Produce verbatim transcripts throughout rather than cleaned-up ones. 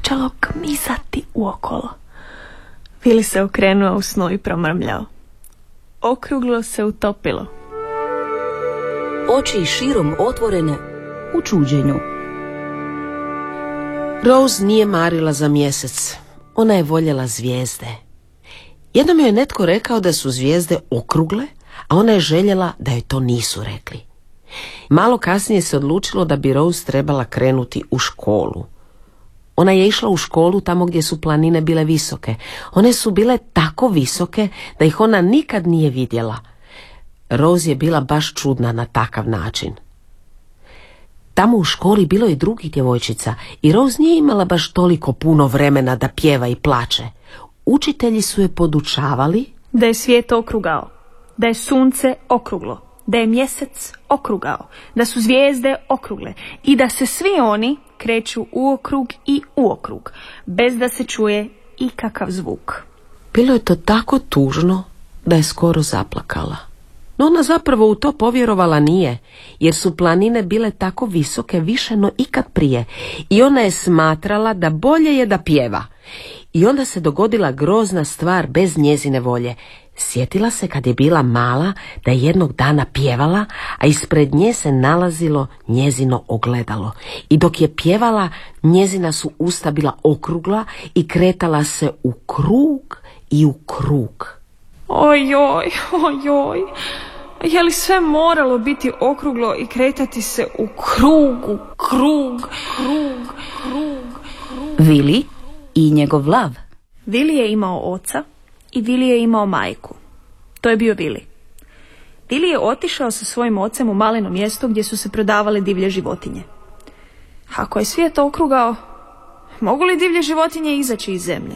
počelo kmisati uokolo. Vili se okrenuo u snu i promrmljao. Okruglo se utopilo. Oči širom otvorene u čuđenju. Rose nije marila za mjesec. Ona je voljela zvijezde. Jednom joj je netko rekao da su zvijezde okrugle, a ona je željela da joj to nisu rekli. Malo kasnije se odlučilo da bi Rose trebala krenuti u školu. Ona je išla u školu tamo gdje su planine bile visoke. One su bile tako visoke da ih ona nikad nije vidjela. Rose je bila baš čudna na takav način. Tamo u školi bilo je drugih djevojčica i Rose nije imala baš toliko puno vremena da pjeva i plače. Učitelji su je podučavali da je svijet okrugao, da je sunce okruglo, da je mjesec okrugao, da su zvijezde okrugle i da se svi oni kreću u okrug i u okrug, bez da se čuje ikakav zvuk. Bilo je to tako tužno da je skoro zaplakala. No ona zapravo u to povjerovala nije, jer su planine bile tako visoke više no ikad prije i ona je smatrala da bolje je da pjeva. I onda se dogodila grozna stvar bez njezine volje. Sjetila se kad je bila mala da je jednog dana pjevala, a ispred nje se nalazilo njezino ogledalo. I dok je pjevala, njezina su usta bila okrugla i kretala se u krug i u krug. Ojoj, ojoj, je li sve moralo biti okruglo i kretati se u krugu, krug, krug, krug, krug? Vili i njegov lav. Vili je imao oca i Vili je imao majku. To je bio Vili. Vili je otišao sa svojim ocem u maleno mjesto gdje su se prodavale divlje životinje. Ako je svijet okrugao, mogu li divlje životinje izaći iz zemlje?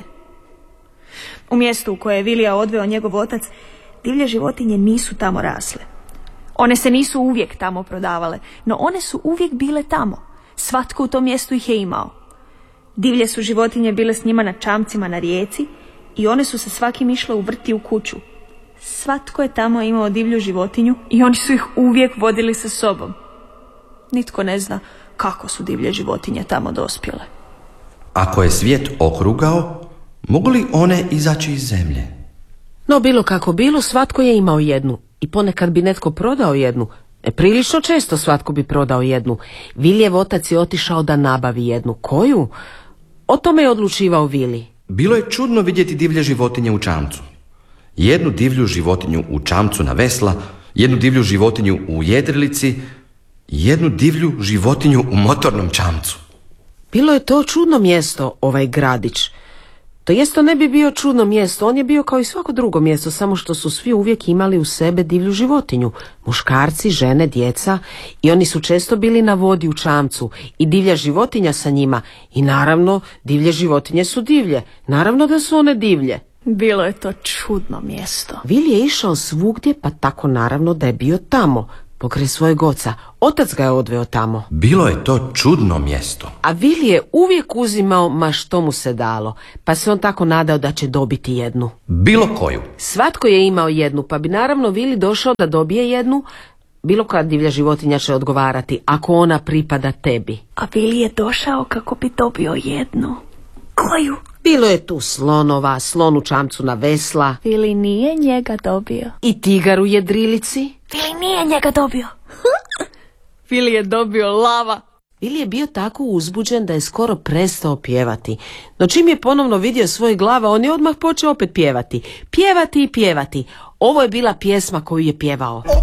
U mjestu u koje je Vilija odveo njegov otac, divlje životinje nisu tamo rasle. One se nisu uvijek tamo prodavale, no one su uvijek bile tamo. Svatko u tom mjestu ih je imao. Divlje su životinje bile s njima na čamcima na rijeci i one su se svakim išle u vrti u kuću. Svatko je tamo imao divlju životinju i oni su ih uvijek vodili sa sobom. Nitko ne zna kako su divlje životinje tamo dospjele. Ako je svijet okrugao, mogu li one izaći iz zemlje? No bilo kako bilo, svatko je imao jednu i ponekad bi netko prodao jednu. E, prilično često svatko bi prodao jednu. Vilijev otac je otišao da nabavi jednu. Koju? O tome je odlučivao Vili. Bilo je čudno vidjeti divlje životinje u čamcu. Jednu divlju životinju u čamcu na vesla, jednu divlju životinju u jedrilici, jednu divlju životinju u motornom čamcu. Bilo je to čudno mjesto, ovaj gradić. To jest, to ne bi bio čudno mjesto, on je bio kao i svako drugo mjesto, samo što su svi uvijek imali u sebe divlju životinju. Muškarci, žene, djeca, i oni su često bili na vodi u čamcu i divlja životinja sa njima. I naravno, divlje životinje su divlje. Naravno da su one divlje. Bilo je to čudno mjesto. Vili je išao svugdje, pa tako naravno da je bio tamo, pokraj svojeg oca. Otac ga je odveo tamo. Bilo je to čudno mjesto. A Vili je uvijek uzimao ma što mu se dalo, pa se on tako nadao da će dobiti jednu. Bilo koju. Svatko je imao jednu, pa bi naravno Vili došao da dobije jednu. Bilo koja divlja životinja će odgovarati, ako ona pripada tebi. A Vili je došao kako bi dobio jednu. Koju? Bilo je tu slonova, slon u čamcu na vesla. Vili nije njega dobio. I tigar u jedrilici. Vili nije njega dobio. Vili je dobio lava. Vili je bio tako uzbuđen da je skoro prestao pjevati. No čim je ponovno vidio svoj glava, on je odmah počeo opet pjevati. Pjevati i pjevati. Ovo je bila pjesma koju je pjevao.